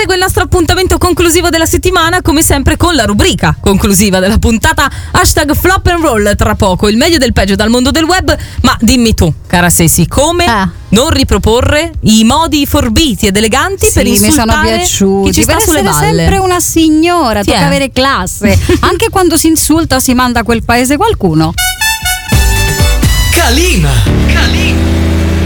Prosegue il nostro appuntamento conclusivo della settimana, come sempre con la rubrica conclusiva della puntata #flop and roll. Tra poco il meglio del peggio dal mondo del web. Ma dimmi tu, cara Sesi, come non riproporre i modi forbiti ed eleganti per insultare mi sono piaciuti, chi ci sta per sulle essere balle? sempre una signora, tocca avere classe. Anche quando si insulta o si manda a quel paese qualcuno. Calima.